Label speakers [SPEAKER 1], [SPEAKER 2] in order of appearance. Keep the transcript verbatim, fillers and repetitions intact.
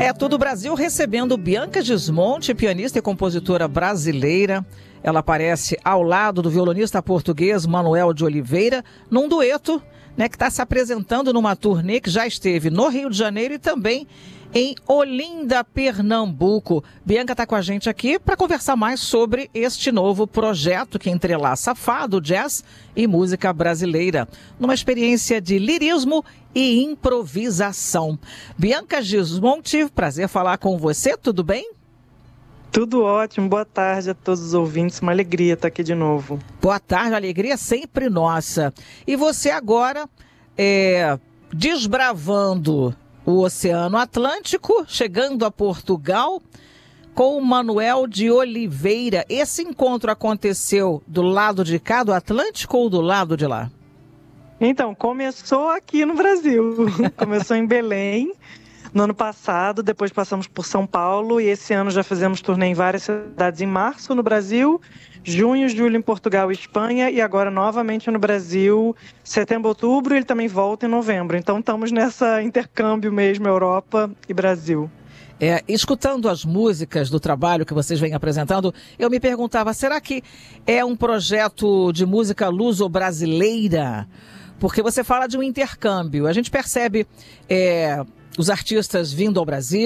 [SPEAKER 1] É todo o Brasil recebendo Bianca Gismonti, pianista e compositora brasileira. Ela aparece ao lado do violonista português Manuel de Oliveira, num dueto, né, que está se apresentando numa turnê que já esteve no Rio de Janeiro e também em Olinda, Pernambuco. Bianca está com a gente aqui para conversar mais sobre este novo projeto que entrelaça fado, jazz e música brasileira, numa experiência de lirismo e improvisação. Bianca Gismonti, prazer falar com você, tudo bem?
[SPEAKER 2] Tudo ótimo, boa tarde a todos os ouvintes, uma alegria estar aqui de novo.
[SPEAKER 1] Boa tarde, alegria sempre nossa. E você agora é, desbravando o Oceano Atlântico, chegando a Portugal com o Manuel de Oliveira. Esse encontro aconteceu do lado de cá do Atlântico ou do lado de lá?
[SPEAKER 2] Então, começou aqui no Brasil, começou em Belém no ano passado, depois passamos por São Paulo e esse ano já fizemos turnê em várias cidades em março no Brasil, junho, julho em Portugal e Espanha e agora novamente no Brasil, setembro, outubro, e ele também volta em novembro. Então estamos nessa intercâmbio mesmo, Europa e Brasil.
[SPEAKER 1] É, escutando as músicas do trabalho que vocês vêm apresentando, eu me perguntava, será que é um projeto de música luso-brasileira? Porque você fala de um intercâmbio, a gente percebe é, os artistas vindo ao Brasil,